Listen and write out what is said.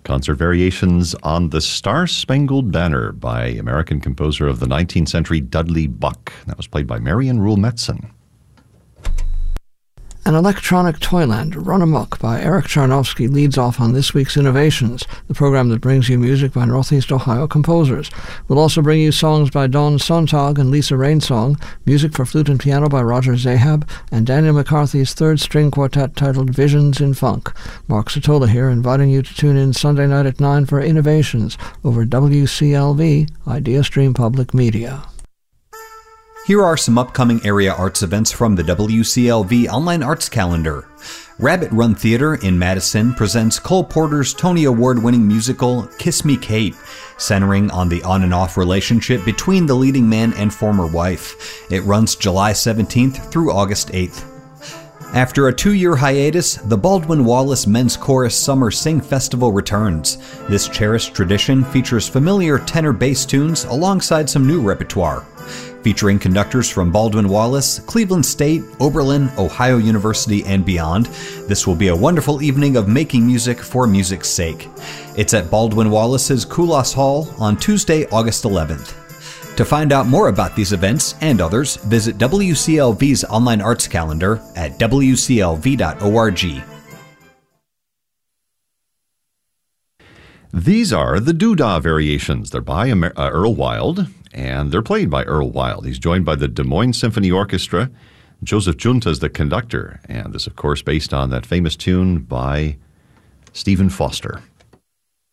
Concert variations on the Star-Spangled Banner by American composer of the 19th century Dudley Buck. That was played by Marian Rule Metzen. An Electronic Toyland, Run Amok by Eric Charnovsky leads off on this week's Innovations, the program that brings you music by Northeast Ohio composers. We'll also bring you songs by Dawn Sontag and Lisa Rainsong, music for flute and piano by Roger Zahab, and Daniel McCarthy's third string quartet titled Visions in Funk. Mark Sotola here, inviting you to tune in Sunday night at 9 for Innovations over WCLV, Idea Stream Public Media. Here are some upcoming area arts events from the WCLV Online Arts Calendar. Rabbit Run Theater in Madison presents Cole Porter's Tony Award-winning musical Kiss Me Kate, centering on the on-and-off relationship between the leading man and former wife. It runs July 17th through August 8th. After a 2-year hiatus, the Baldwin Wallace Men's Chorus Summer Sing Festival returns. This cherished tradition features familiar tenor bass tunes alongside some new repertoire. Featuring conductors from Baldwin Wallace, Cleveland State, Oberlin, Ohio University, and beyond, this will be a wonderful evening of making music for music's sake. It's at Baldwin Wallace's Koulos Hall on Tuesday, August 11th. To find out more about these events and others, visit WCLV's online arts calendar at wclv.org. These are the Doodah Variations. They're by Earl Wild, and they're played by Earl Wild. He's joined by the Des Moines Symphony Orchestra. Joseph Junta is the conductor, and this, of course, based on that famous tune by Stephen Foster.